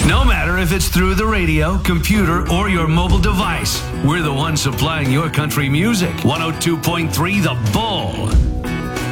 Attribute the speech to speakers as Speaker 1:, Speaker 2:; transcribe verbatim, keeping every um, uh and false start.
Speaker 1: No matter if it's through the radio, computer, or your mobile device, we're the ones supplying your country music. one oh two point three The Bull.